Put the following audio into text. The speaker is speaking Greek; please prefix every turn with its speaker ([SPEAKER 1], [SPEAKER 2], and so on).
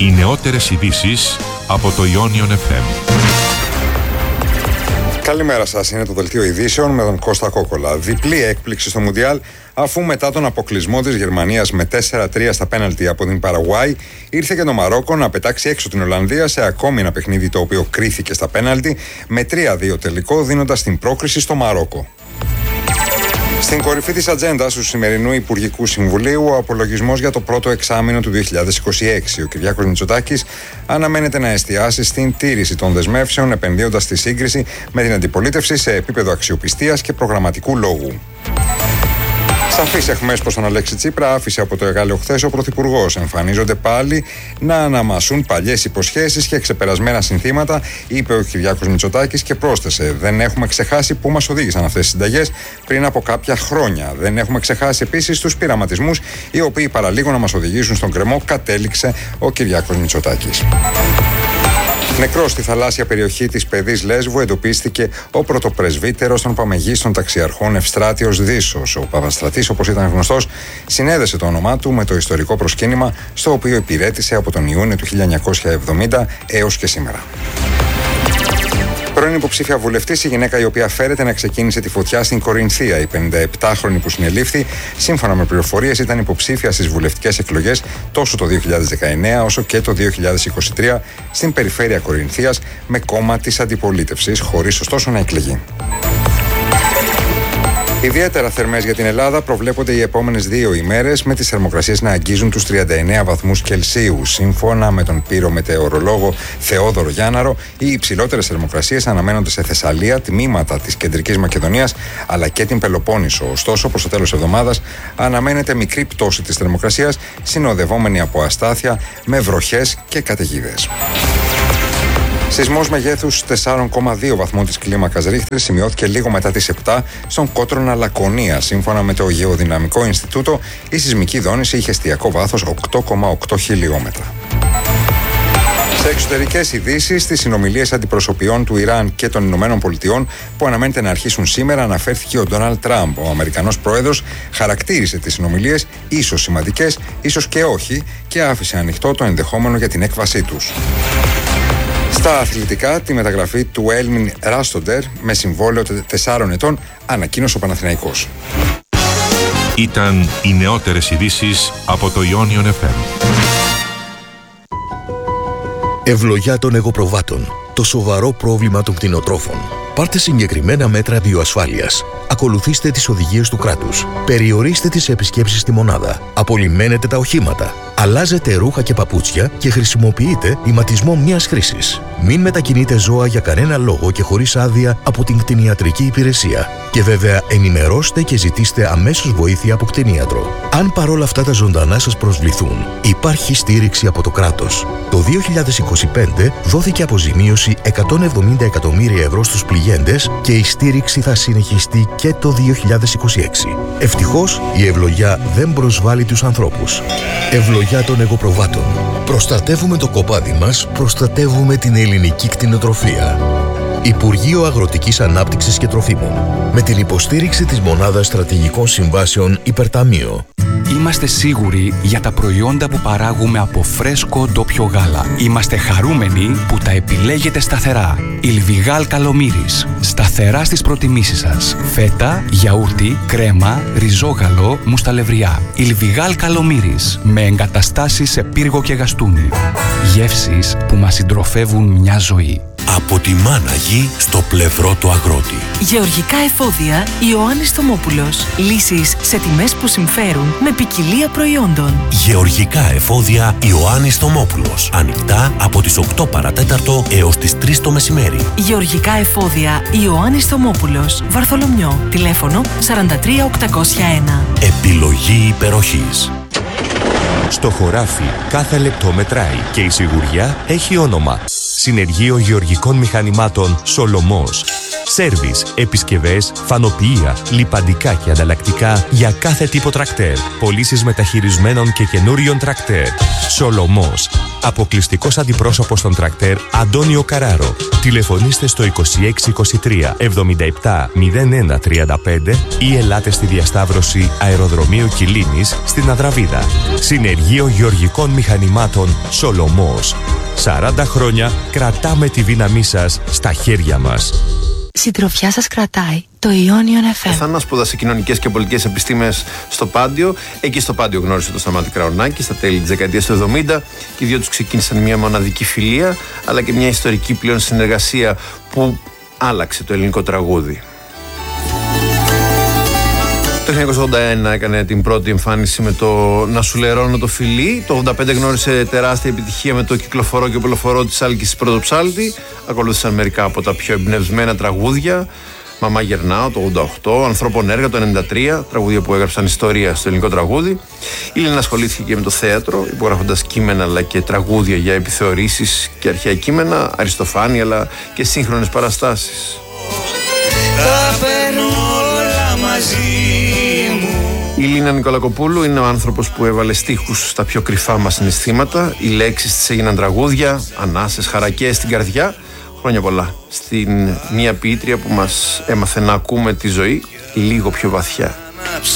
[SPEAKER 1] Οι νεότερες ειδήσεις από το Ionion FM.
[SPEAKER 2] Καλημέρα σας, είναι το Δελτίο Ειδήσεων με τον Κώστα Κόκολα. Διπλή έκπληξη στο Μουντιάλ, αφού μετά τον αποκλεισμό της Γερμανίας με 4-3 στα πέναλτι από την Παραγουάη, ήρθε και το Μαρόκο να πετάξει έξω την Ολλανδία σε ακόμη ένα παιχνίδι το οποίο κρίθηκε στα πέναλτι με 3-2 τελικό, δίνοντας την πρόκριση στο Μαρόκο. Στην κορυφή της ατζέντας του σημερινού Υπουργικού Συμβουλίου, ο απολογισμός για το πρώτο εξάμηνο του 2026. Ο Κυριάκος Μητσοτάκης αναμένεται να εστιάσει στην τήρηση των δεσμεύσεων, επενδύοντας στη σύγκριση με την αντιπολίτευση σε επίπεδο αξιοπιστίας και προγραμματικού λόγου. Σαφείς αιχμές προς τον Αλέξη Τσίπρα άφησε από το Εγάλεο χθες ο Πρωθυπουργός. Εμφανίζονται πάλι να αναμασούν παλιές υποσχέσεις και ξεπερασμένα συνθήματα, είπε ο Κυριάκος Μητσοτάκης και πρόσθεσε: Δεν έχουμε ξεχάσει πού μας οδήγησαν αυτές τις συνταγές πριν από κάποια χρόνια. Δεν έχουμε ξεχάσει επίσης τους πειραματισμούς, οι οποίοι παραλίγο να μας οδηγήσουν στον κρεμό, κατέληξε ο Κυριάκος Μητσοτάκης. Νεκρός στη θαλάσσια περιοχή της Παιδής Λέσβου εντοπίστηκε ο πρωτοπρεσβύτερος των παμεγίστων ταξιαρχών Ευστράτιος Δίσος. Ο Παπαστρατής, όπως ήταν γνωστός, συνέδεσε το όνομά του με το ιστορικό προσκύνημα στο οποίο υπηρέτησε από τον Ιούνιο του 1970 έως και σήμερα. Πρώην υποψήφια βουλευτής, η γυναίκα η οποία φέρεται να ξεκίνησε τη φωτιά στην Κορινθία. Η 57χρονη που συνελήφθη, σύμφωνα με πληροφορίες, ήταν υποψήφια στις βουλευτικές εκλογές τόσο το 2019 όσο και το 2023 στην περιφέρεια Κορινθίας με κόμμα της αντιπολίτευσης, χωρίς ωστόσο να εκλεγεί. Ιδιαίτερα θερμές για την Ελλάδα προβλέπονται οι επόμενες 2 ημέρες, με τις θερμοκρασίες να αγγίζουν τους 39 βαθμούς Κελσίου. Σύμφωνα με τον πυρομετεωρολόγο Θεόδωρο Γιάνναρο, οι υψηλότερες θερμοκρασίες αναμένονται σε Θεσσαλία, τμήματα της Κεντρικής Μακεδονίας αλλά και την Πελοπόννησο. Ωστόσο, προς το τέλος της εβδομάδας αναμένεται μικρή πτώση της θερμοκρασίας, συνοδευόμενη από αστάθεια με βροχές και καταιγίδες. Σεισμός μεγέθους 4,2 βαθμών της κλίμακας Ρίχτερ σημειώθηκε λίγο μετά τις 7 στον Κότρονα Λακωνία. Σύμφωνα με το Γεωδυναμικό Ινστιτούτο, η σεισμική δόνηση είχε εστιακό βάθος 8,8 χιλιόμετρα. Σε εξωτερικές ειδήσεις, στις συνομιλίες αντιπροσωπιών του Ιράν και των Ηνωμένων Πολιτειών που αναμένεται να αρχίσουν σήμερα, αναφέρθηκε ο Ντόναλντ Τραμπ. Ο Αμερικανός πρόεδρος χαρακτήρισε τις συνομιλίες ίσως σημαντικές, ίσως και όχι, και άφησε ανοιχτό το ενδεχόμενο για την έκβασή τους. Στα αθλητικά, τη μεταγραφή του Έλμιν Ράστοντερ με συμβόλαιο 4 ετών ανακοίνωσε ο Παναθηναϊκός.
[SPEAKER 1] Ήταν οι νεότερες ειδήσεις από το Ionion FM.
[SPEAKER 3] Ευλογιά των εγωπροβάτων. Το σοβαρό πρόβλημα των κτηνοτρόφων. Πάρτε συγκεκριμένα μέτρα βιοασφάλειας. Ακολουθήστε τις οδηγίες του κράτους. Περιορίστε τις επισκέψεις στη μονάδα. Απολυμμένετε τα οχήματα. Αλλάζετε ρούχα και παπούτσια και χρησιμοποιείτε ηματισμό μιας χρήσης. Μην μετακινείτε ζώα για κανένα λόγο και χωρίς άδεια από την κτηνιατρική υπηρεσία. Και βέβαια ενημερώστε και ζητήστε αμέσως βοήθεια από κτηνίατρο. Αν παρόλα αυτά τα ζωντανά σας προσβληθούν, υπάρχει στήριξη από το κράτος. Το 2025 δόθηκε αποζημίωση 170 εκατομμύρια ευρώ στους πληγέντες και η στήριξη θα συνεχιστεί και το 2026. Ευτυχώς, η ευλογιά δεν προσβάλλει τους ανθρώπους. Ευλογιά των εγωπροβάτων. Προστατεύουμε το κοπάδι μας, προστατεύουμε την ελληνική κτηνοτροφία. Υπουργείο Αγροτικής Ανάπτυξης και Τροφίμων. Με την υποστήριξη της Μονάδας Στρατηγικών Συμβάσεων Υπερταμείο.
[SPEAKER 4] Είμαστε σίγουροι για τα προϊόντα που παράγουμε από φρέσκο ντόπιο γάλα. Είμαστε χαρούμενοι που τα επιλέγετε σταθερά. Ιλβιγάλ Καλομύρης. Σταθερά στις προτιμήσεις σας. Φέτα, γιαούρτι, κρέμα, ριζόγαλο, μουσταλευριά. Ιλβιγάλ Καλομύρης. Με εγκαταστάσεις σε πύργο και γαστούνι. Γεύσεις που μας συντροφεύουν μια ζωή.
[SPEAKER 5] Από τη μάνα γη στο πλευρό του αγρότη.
[SPEAKER 6] Γεωργικά εφόδια Ιωάννης Θωμόπουλος. Λύσεις σε τιμές που συμφέρουν με ποικιλία προϊόντων.
[SPEAKER 5] Γεωργικά εφόδια Ιωάννης Θωμόπουλος. Ανοιχτά από τις 8 παρατέταρτο έως τις 3 το μεσημέρι.
[SPEAKER 6] Γεωργικά εφόδια Ιωάννης Θωμόπουλος. Βαρθολομιό. Τηλέφωνο 43801.
[SPEAKER 5] Επιλογή υπεροχής.
[SPEAKER 7] Στο χωράφι κάθε λεπτό μετράει και η σιγουριά έχει όνομα. Συνεργείο Γεωργικών Μηχανημάτων Σολομός. Σέρβις, επισκευές, φανοποιεία, λιπαντικά και ανταλλακτικά για κάθε τύπο τρακτέρ. Πωλήσεις μεταχειρισμένων και καινούριων τρακτέρ. Σολομός. Αποκλειστικός αντιπρόσωπος των τρακτέρ Αντώνιο Καράρο. Τηλεφωνήστε στο 2623 77 01 35 ή ελάτε στη διασταύρωση Αεροδρομίου Κιλίνης στην Αδραβίδα. Συνεργείο Γεωργικών Μηχανημάτων Σολομός. 40 χρόνια κρατάμε τη δύναμή σας στα χέρια μας.
[SPEAKER 8] Συντροφιά σας κρατάει το Ionion FM.
[SPEAKER 9] Θάνα σπούδασε κοινωνικές και πολιτικές επιστήμες στο Πάντιο. Εκεί στο Πάντιο γνώρισε τον Σταμάτη Κραουνάκη στα τέλη της δεκαετίας του 70 και οι δύο τους ξεκίνησαν μια μοναδική φιλία αλλά και μια ιστορική πλέον συνεργασία που άλλαξε το ελληνικό τραγούδι. Το 1981 έκανε την πρώτη εμφάνιση με το «Να σου λερώνω το φιλί». Το 1985 γνώρισε τεράστια επιτυχία με το «Κυκλοφορώ και οπλοφορώ» της Άλκης Πρωτοψάλτη. Ακολούθησαν μερικά από τα πιο εμπνευσμένα τραγούδια. «Μαμά γερνάω» το 1988, «Ανθρώπων έργα» το 1993, τραγούδια που έγραψαν ιστορία στο ελληνικό τραγούδι. Η Λίνα ασχολήθηκε και με το θέατρο, υπογράφοντας κείμενα αλλά και τραγούδια για επιθεωρήσεις και αρχαία κείμενα, Αριστοφάνη αλλά και σύγχρονες παραστάσεις.
[SPEAKER 10] Τα παίρνω όλα μαζί μου.
[SPEAKER 9] Η Λίνα Νικολακοπούλου είναι ο άνθρωπος που έβαλε στίχους στα πιο κρυφά μας συναισθήματα. Οι λέξεις της έγιναν τραγούδια, ανάσες, χαρακές στην καρδιά. Χρόνια πολλά στην μία ποιήτρια που μας έμαθε να ακούμε τη ζωή λίγο πιο βαθιά.